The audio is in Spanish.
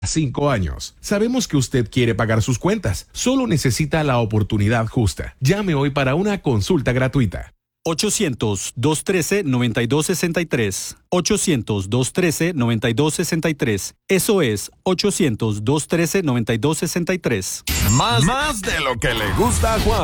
5 años. Sabemos que usted quiere pagar sus cuentas, solo necesita la oportunidad justa. Llame hoy para una consulta gratuita. 800-213-9263. 800-213-9263. Eso es 800-213-9263. Más de lo que le gusta a Juan.